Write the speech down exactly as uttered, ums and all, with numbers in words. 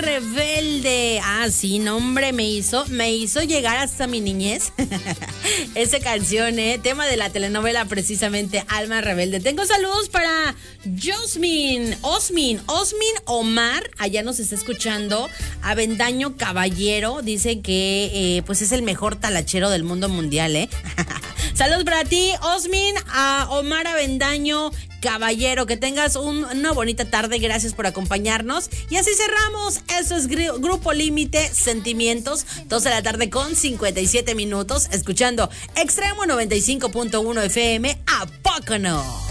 Rebelde. Ah, sí, no, hombre, me hizo, me hizo llegar hasta mi niñez. Esa canción, eh, tema de la telenovela precisamente, Alma Rebelde. Tengo saludos para Josmin, Osmin, Osmin Omar, allá nos está escuchando. Avendaño Caballero, dice que eh, pues es el mejor talachero del mundo mundial, ¿eh? Saludos para ti, Osmin, a Omar Avendaño Caballero, que tengas un, una bonita tarde, gracias por acompañarnos. Y así cerramos, esto es Gru- Grupo Límite, Sentimientos, dos de la tarde con cincuenta y siete minutos, escuchando Extremo noventa y cinco punto uno F M, ¿a poco no?